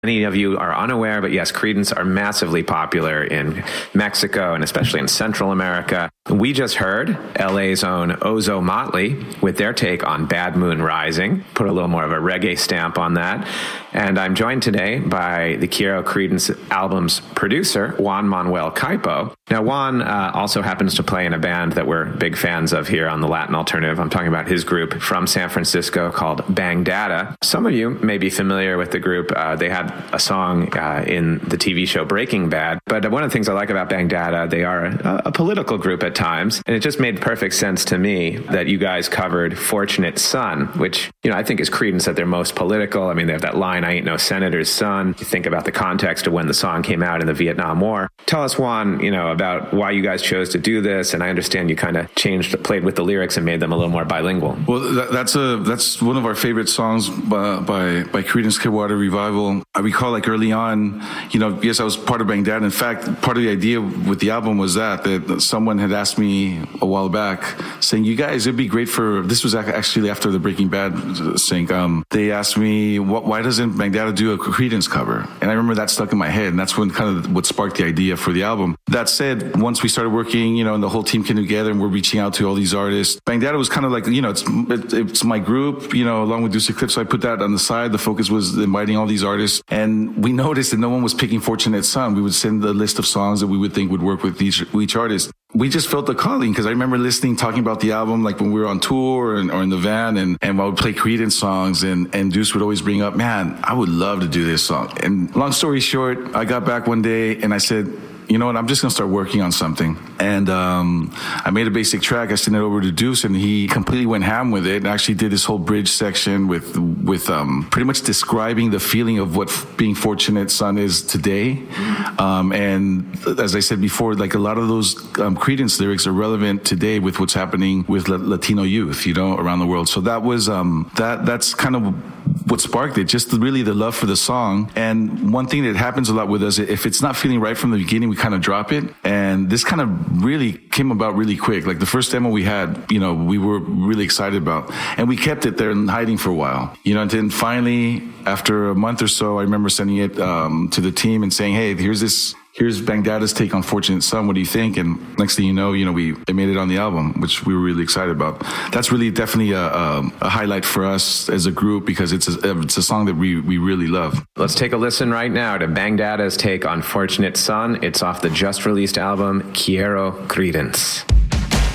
Many of you are unaware, but yes, Creedence are massively popular in Mexico and especially in Central America. We just heard LA's own Ozo Motley with their take on Bad Moon Rising, put a little more of a reggae stamp on that. And I'm joined today by the Quiero Creedence album's producer, Juan Manuel Caipo. Now, Juan also happens to play in a band that we're big fans of here on the Latin Alternative. I'm talking about his group from San Francisco called Bang Data. Some of you may be familiar with the group. They had a song in the TV show Breaking Bad. But one of the things I like about Bang Data, they are a political group at times. And it just made perfect sense to me that you guys covered Fortunate Son, which, I think is Creedence at their most political. I mean, they have that line, I ain't no senator's son. You think about the context of when the song came out in the Vietnam War. Tell us, Juan, about why you guys chose to do this. And I understand you kind of played with the lyrics and made them a little more bilingual. Well, that's one of our favorite songs by Creedence Clearwater Revival. I recall early on, yes, I was part of Bang Data. In fact, part of the idea with the album was that someone had asked me a while back saying, you guys, it'd be great this was actually after the Breaking Bad sync. They asked me, why doesn't Bang Data do a Creedence cover? And I remember that stuck in my head, and that's when kind of what sparked the idea for the album. That said, once we started working, and the whole team came together and we're reaching out to all these artists, Bang Data was kind of like, it's my group, along with Deuce Eclipse. So I put that on the side. The focus was inviting all these artists. And we noticed that no one was picking Fortunate Son. We would send a list of songs that we would think would work with each artist. We just felt the calling because I remember talking about the album, like when we were on tour or in the van, and I would play Creedence songs, and Deuce would always bring up, man, I would love to do this song. And long story short, I got back one day and I said, you know what, I'm just going to start working on something. And I made a basic track. I sent it over to Deuce, and he completely went ham with it and actually did this whole bridge section with pretty much describing the feeling of what being Fortunate Son is today. And as I said before, a lot of those Creedence lyrics are relevant today with what's happening with Latino youth, around the world. So that was that's kind of what sparked it, just really the love for the song. And one thing that happens a lot with us, if it's not feeling right from the beginning, we kind of drop it. And this kind of really came about really quick. Like the first demo we had, we were really excited about, and we kept it there in hiding for a while, and then finally, after a month or so, I remember sending it to the team and saying, hey, here's Bang Data's take on Fortunate Son. What do you think? And next thing you know, they made it on the album, which we were really excited about. That's really definitely a highlight for us as a group because it's a song that we really love. Let's take a listen right now to Bang Data's take on Fortunate Son. It's off the just released album Quiero Creedence.